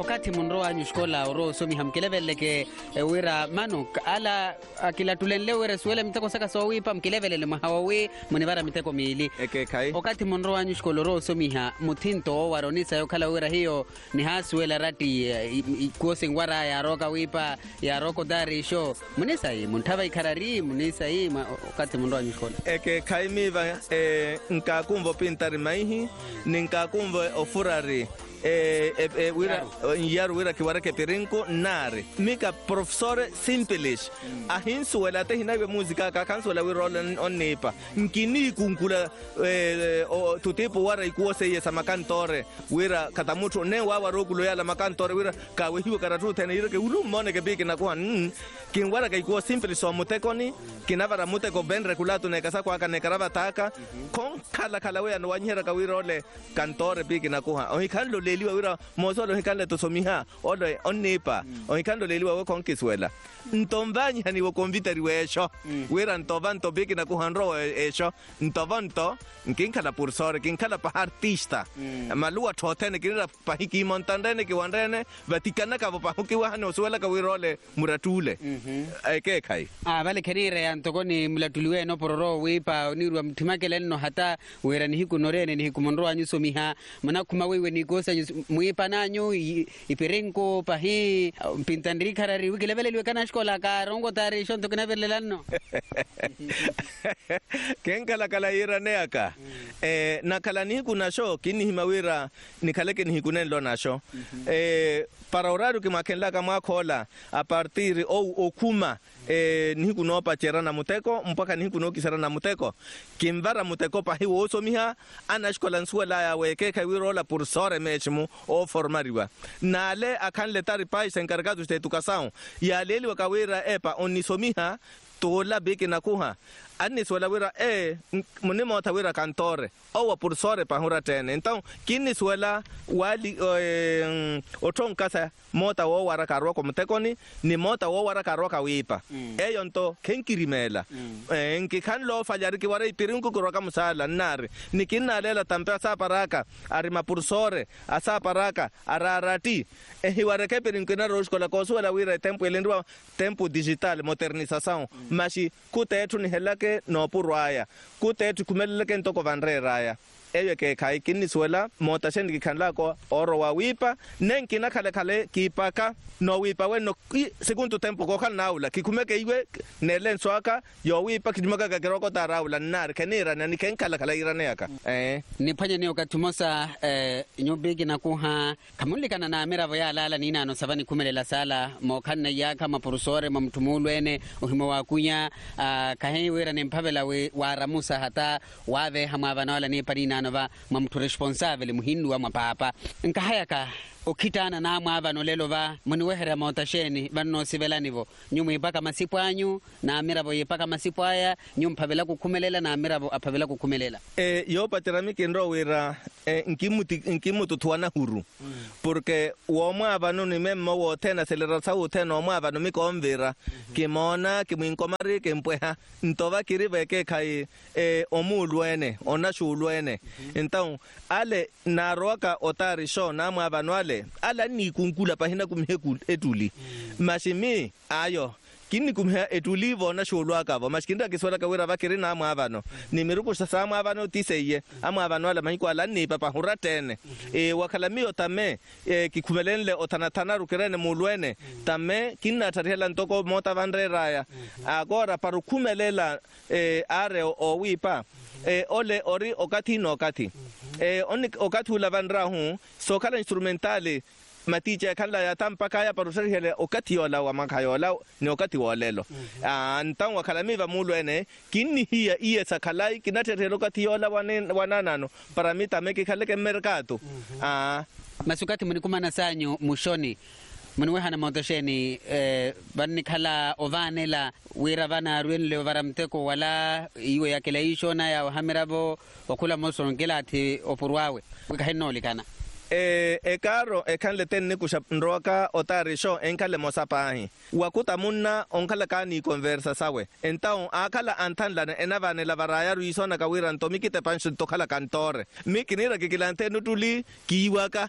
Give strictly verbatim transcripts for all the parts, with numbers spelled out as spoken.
wakati munro anyu shkola oro somi hamkelevele ke wira manuk ala akila tulenle wira suele miteko saka sowi pa mkelevele mahawi munivara miteko mili eke kai wakati munro anyu shkola oro somi ha mutinto waronisa yo kala wira hiyo ni hasuela rati kuose ngwara ya roka wipa ya roko dari show munisa hii muntava ikarari munisa hii wakati munro anyu shkola eke kai miva eh, nkakumvo pintari maihi ninkakumvo ofurari eh eh, eh wira yaru wira kiwara ke pirinko nare mika professor simplish mm. ahinsu wala te hinawe muzika ka kanso la wira on nepa nkini kunkula eh tutepo wara ikuose yesa makantore wira katamuto ne wa warogulo yala makantore wira ka wehiwe karatu tena ire ke ulu mone ke biki na kwa kin wara ka ikuo simplish so mutekoni kinavara muteko ben regulato ne kasa kwa kana karava taka kon kala kala we no wanyera ka wira ole kantore biki na kwa ohikalo leliwa wira mosolo hikale to somiha ole onepa ohikalo leliwa we konkiswela ntombanyi hani wo konvitari wesho wira ntovanto biki na kuhandro esho ntovanto nkinkala pursore kinkala pa artista malua thotene kirira pa hiki montandene ki wandene vatikana ka pa huki wa no swela ka wirole muratule eke kai ah vale kerire antogoni mulatuliwe no pororo wipa nirwa mtimakele no hata wira ni hiku norene ni hiku monro anyu somiha mana kuma wewe ni gosa muipa nanyu iperenko pa hi pintandri karari wikilevele liwe kana shkola ka rongo tari shonto kana velelano kenkala kala ira neaka eh nakala ni kuna show kini himawira nikaleke ni hikunen lo na show eh para horario que makenla kama kola a partir o okuma eh ni kuno pa chera na muteko mpaka ni kuno kisara na muteko kimvara muteko pa hiwo somiha ana shkola nsuela ya weke ka wirola por sore mechmu o formariwa nale akan letari pais encargados de educação ya leli wakawira epa onisomiha tola beke na kuha ani swela wira eh munimo tawira kantore o por sore pa hora tene então kini swela wali eh, oton kasa mota wo wara karwa ko mtekoni ni mota wo wara karwa ka wipa mm. eyo nto kenkirimela mm. eh nki kan lo fajari ki wara ipiringu ko roka musala nare nikina lela tampa sa paraka arima por sore asa paraka ararati eh hiwara ke piringu na rosko la ko swela wira tempo elendwa tempo digital modernização mm. mashi kutetu ni helake no purwaya kutetu kumeleke ntoko vanreraya eyo ke kai kini swela mota sendi kanla ko oro wa wipa nenkina kale kale kipaka no wipa we no segundo tempo ko kan naula kikumeke iwe nelen swaka yo wipa kidimaka ka geroko taraula nar kenira nani ken kala kala iraneaka eh ni panya ni okatumosa eh nyobegi na kuha kamulikana na amira voya lala nina no savani kumelela sala mo kanna ya kama porosore mamtumulwene ohimo wa kunya uh, kahe wera ne mpavela we waramusa hata wave hamavana wala ni parina nova mamtu responsable muhindu wa mapapa nkahayaka okitana na amava no lelo va muniwehera motasheni banno sivelanivo nyumu ipaka masipo anyu na amiravo ipaka masipo aya nyum pavela kukumelela na amiravo apavela kukumelela eh yo paterami kendro wira eh, nkimuti nkimutu tuana huru mm. porque uomwa avano ni memmo wo tena aceleração wo tena omwa avano mikomvira mm -hmm. kimona kimwinkomari kempweha ntova kirive ke kai eh omulwene onashulwene mm -hmm. então ale na roka otari sho na amwa avano ale ala ni kunkula pahina kumheku etuli mm. mashimi ayo kini kumhe etuli vona sholwa ka va maskinda kiswala ka wira vakiri na amwa avano mm. ni miruko sasa amwa avano tiseye amwa avano ala mahiko ala ni papa hura tene mm -hmm. e wakalamio tame e, kikumelenle otanatana rukirene mulwene mm. tame kinna tarihela ntoko mota vanreraya mm -hmm. agora parukumelela e, are o, o wipa mm -hmm. e, ole ori okati no okati mm -hmm. e, oni okati ulavanra hu so kala instrumentale matija kala ya tampa kaya parusari hele okati yola wa makayola ni okati wolelo mm -hmm. ah ntan wakalami va mulwene kinni hiya iye sakalai kinatere okati yola wanen wananano paramita meki kaleke mercato mm -hmm. ah masukati munikumana sanyu mushoni munwe hana motosheni eh banni kala ovanela wira vana rwenle varamteko wala iwe yakela ishona ya hamirabo wakula mosongela ati opurwawe wikahenoli kana e e karo e kan le ten ni kusha nroka otari sho enkale mosapahi wakuta munna onkala kani conversa sawe entao akala antanla enavane la varaya ruisona kawira ntomikite pancho tokala kantore mikinira kikilante nutuli kiwaka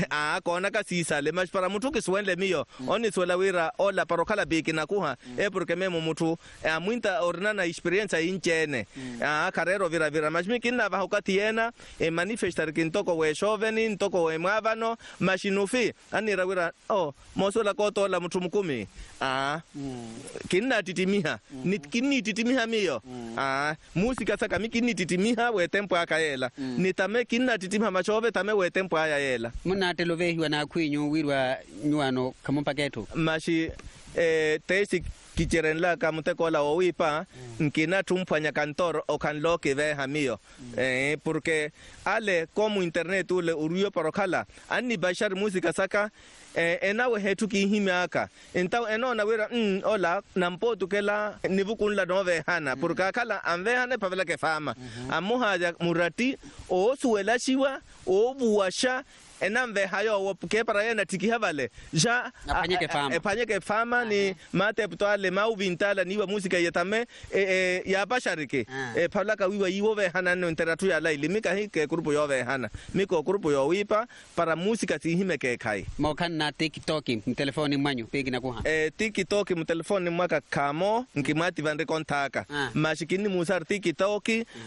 a kona ka sisa le mas para mutu ke swende miyo oni swela wira ola parokala biki na kuha e porque memo mutu a muita ornana experience inchene a carrero vira vira mas mikina va hokatiena e manifestar kintoko we joveni ntoko we mwavano mashinufi anira wira oh mosola koto la mutu mkumi ah kinna titimiha nit kinni titimiha miyo ah musika saka mikini titimiha we tempo akayela nitame kinna titimiha machove tame we tempo ayela muna telovehi wana kwinyu wirwa nyuano kamumpaketo mashi eh tesi kicherenla kamutekola owipa nkina tumpanya kantor o kanloke ve hamio eh porque ale como internet ule uruyo parokala ani bashar musika saka eh enawe hetu kihimiaka entao enona wira mm ola nampoto kela nivukunla nove hana porque kala anve hana pavela ke fama amuha murati o suela shiwa o buwasha enamve hayo wopuke para yena tikihavale ja apanyeke fama apanyeke fama ni mate ptwale mau vintala niwa musika yetame e ya basharike e palaka wiwa yiwove hana no interatu ya lai limika hike grupo yove hana miko grupo yo wipa para musika tihimeke kai mokan na TikTok mtelefoni mwanyu pegi na kuha e TikTok mtelefoni mwaka kamo nkimati vande kontaka mashikini musar TikTok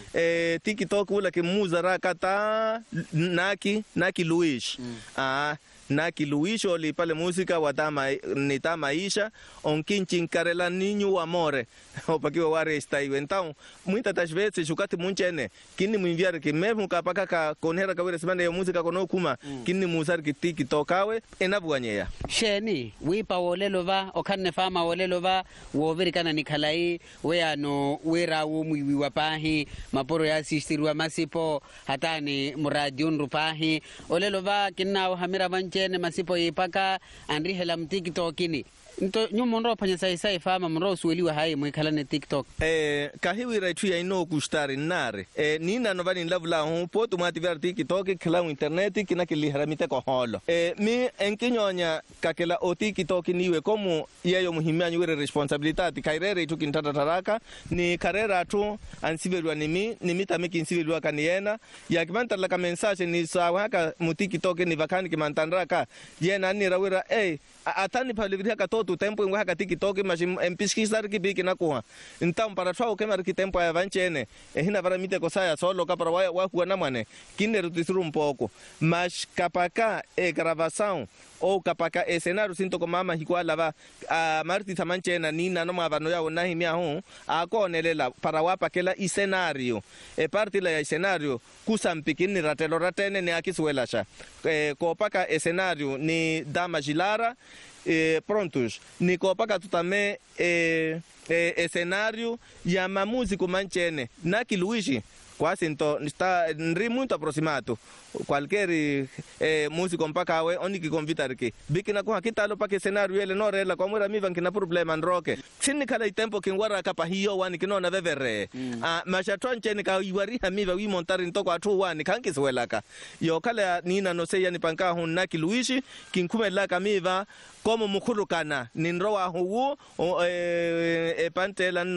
e TikTok ula kimuzara kata naki naki Luis Mm. Ah, na kiluisho li pale musika watama nita maisha onkinchin karela ninyu amore opakiwa ware staiwe então muita das vezes jukati munchene kini muinviar que mesmo kapaka ka konhera kawira semana ya musika kono kuma mm. kini musar ki TikTok kawe enabuanyea sheni wipa wolelova okanne fama wolelova wovirikana nikalai weano wera wo muiwi pahi maporo ya sistirwa masipo hatani muradion rupahi olelova kinna hamira chene masipo yipaka andri hela mTikTok ni nto nyumonro panya sai sai fama mro sueliwa hai mwikala ne TikTok eh kahiwi raitu ya ino kustari nare eh nina novani lavula hu poto mativar TikTok kila internet kina kiliharamite ko holo eh mi enkinyonya kakela o TikTok niwe como yeyo muhimia nyure responsibility kairere tu kintata taraka ni karera tu ansivelwa nimi nimita meki insivelwa kaniena ya kimanta la message ni sawa ka mu TikTok ni vakani kimantandraka yena ni rawira eh atani palivria ka todo tempo ngwa ka TikTok mashim empiskisar ki biki na kuha então para trao kemar ki tempo ya vanchene ehina para mite kosaya solo ka para wa wa kuana mane kineru tisuru um pouco mas kapaka e gravação ou kapaka e cenário sinto ko mama hikwala va a marti tamanchena nina no mavano ya onahi mia hu a konelela para wapa kela i cenário e parte la ya cenário kusampikini ratelo ratene ne akiswelasha e kopaka e cenário ni dama gilara e prontos ni kopaka tutame e e, e cenário ya mamúsico manchene na kiluishi quase então está nri muito aproximado qualquer eh, músico mpaka we oni ki convitar que bikina ko hakitalo pa que cenário ele no rela como era mi van que na problema nroke sini kala tempo que ngwara kapa hiyo wani kinona vevere mm. ah mashatwa ncheni ka iwari hami va wi montar ntoko atu wani kanki swelaka yo kala nina no seya ni panka hunna ki luishi kinkumela kamiva como mukhulukana ninrowa huwo e, e pantela